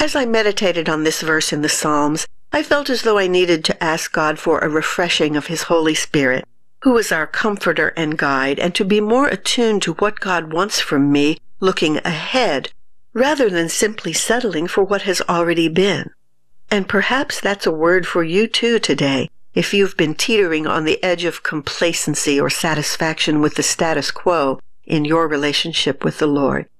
As I meditated on this verse in the Psalms, I felt as though I needed to ask God for a refreshing of His Holy Spirit, who is our comforter and guide, and to be more attuned to what God wants from me, looking ahead, rather than simply settling for what has already been. And perhaps that's a word for you too today, if you've been teetering on the edge of complacency or satisfaction with the status quo in your relationship with the Lord.